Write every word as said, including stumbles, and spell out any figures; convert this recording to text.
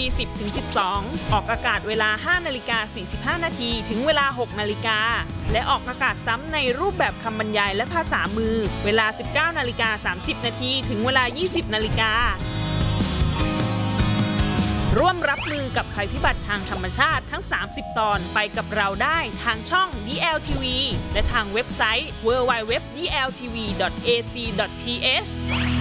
สิบถึงสิบสอง ออกอากาศเวลา ห้านาฬิกาสี่สิบห้านาทีถึงเวลา หกนาฬิกาและออกอากาศซ้ำในรูปแบบคำบรรยายและภาษามือเวลา สิบเก้านาฬิกาสามสิบนาทีถึงเวลา ยี่สิบนาฬิการ่วมรับมือกับภัยพิบัติทางธรรมชาติทั้ง สามสิบ ตอนไปกับเราได้ทางช่อง ดี แอล ที วี และทางเว็บไซต์ ดับเบิลยู ดับเบิลยู ดับเบิลยู ดอท ดี แอล ที วี ดอท เอ ซี ดอท ที เอช